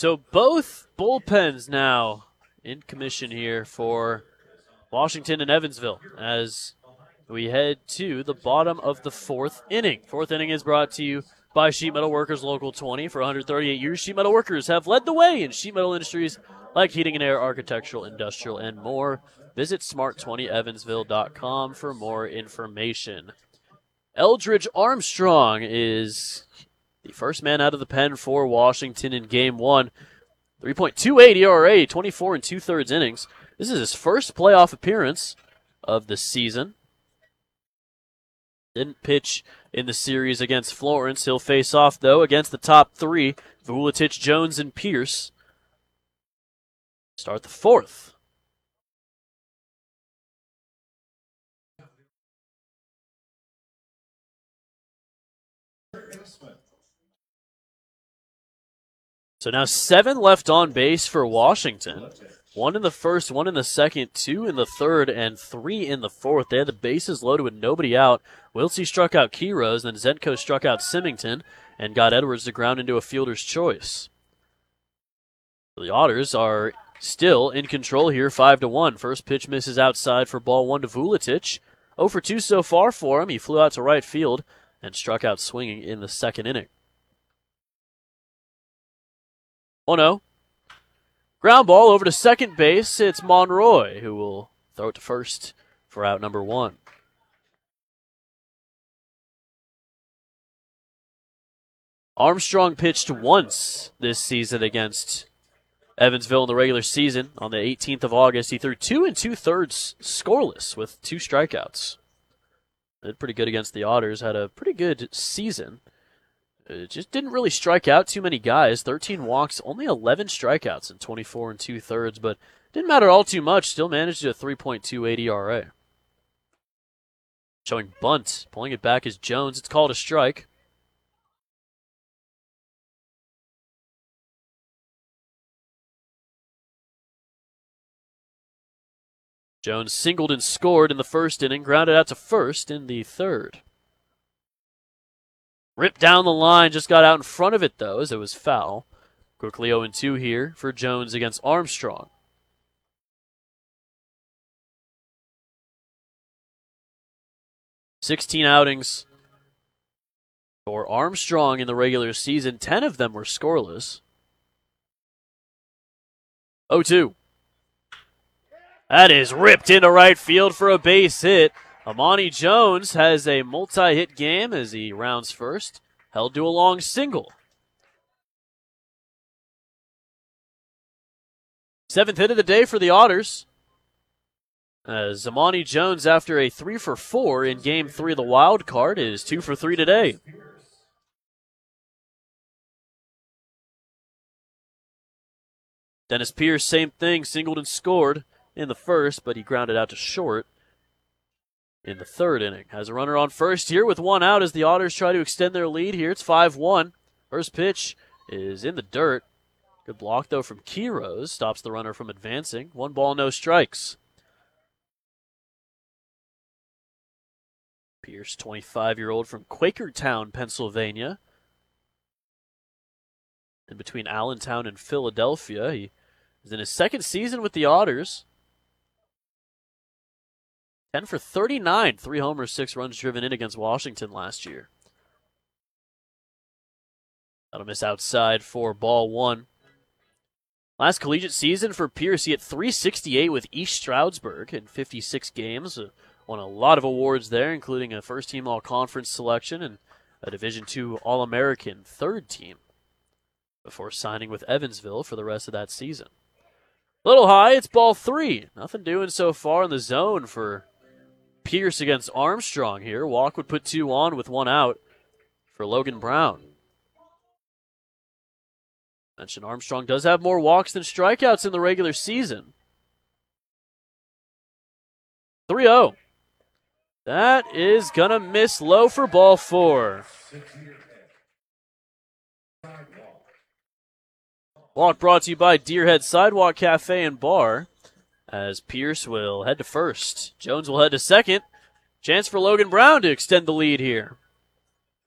So both bullpens now in commission here for Washington and Evansville as we head to the bottom of the fourth inning. Fourth inning is brought to you by Sheet Metal Workers Local 20. For 138 years, Sheet Metal Workers have led the way in sheet metal industries like heating and air, architectural, industrial, and more. Visit smart20evansville.com for more information. Eldridge Armstrong is the first man out of the pen for Washington in Game 1. 3.28 ERA, 24 2/3 innings. This is his first playoff appearance of the season. Didn't pitch in the series against Florence. He'll face off, though, against the top three, Vuletic, Jones, and Pierce. Start the fourth. So now 7 left on base for Washington. 1 in the first, 1 in the second, 2 in the third, and 3 in the fourth. They had the bases loaded with nobody out. Wiltsey struck out Quiroz, then Zenko struck out Symington, and got Edwards to ground into a fielder's choice. The Otters are still in control here, 5-1. First pitch misses outside for ball 1 to Vuletic. 0 for 2 so far for him. He flew out to right field and struck out swinging in the second inning. 1-0. Ground ball over to second base. It's Monroy who will throw it to first for out number 1. Armstrong pitched once this season against Evansville in the regular season. On the 18th of August, he threw 2 2/3 scoreless with 2 strikeouts. Did pretty good against the Otters. Had a pretty good season. Just didn't really strike out too many guys. 13 walks, only 11 strikeouts in 24 2/3, but didn't matter all too much. Still managed a 3.28 ERA. Showing bunt. Pulling it back is Jones. It's called a strike. Jones singled and scored in the first inning, grounded out to first in the third. Ripped down the line, just got out in front of it, though, as it was foul. Quickly 0-2 here for Jones against Armstrong. "16 outings for Armstrong in the regular season. 10 of them were scoreless. 0-2. That is ripped into right field for a base hit. Amani Jones has a multi-hit game as he rounds first, held to a long single. 7th hit of the day for the Otters, as Amani Jones, after a 3 for 4 in Game 3 of the wild card, is 2 for 3 today. Dennis Pierce, same thing, singled and scored in the first, but he grounded out to short in the third inning. Has a runner on first here with 1 out as the Otters try to extend their lead here. It's 5-1. First pitch is in the dirt. Good block, though, from Quiroz. Stops the runner from advancing. 1 ball, no strikes. Pierce, 25-year-old from Quakertown, Pennsylvania. In between Allentown and Philadelphia. He is in his second season with the Otters. 10 for 39, 3 homers, 6 runs driven in against Washington last year. That'll miss outside for ball 1. Last collegiate season for Pierce, he hit .368 with East Stroudsburg in 56 games. Won a lot of awards there, including a first-team all-conference selection and a Division II All-American third team, before signing with Evansville for the rest of that season. Little high, it's ball 3. Nothing doing so far in the zone for Pierce against Armstrong here. Walk would put 2 on with 1 out for Logan Brown. Mentioned Armstrong does have more walks than strikeouts in the regular season. 3-0. That is going to miss low for ball 4. Walk brought to you by Deerhead Sidewalk Cafe and Bar, as Pierce will head to first. Jones will head to second. Chance for Logan Brown to extend the lead here.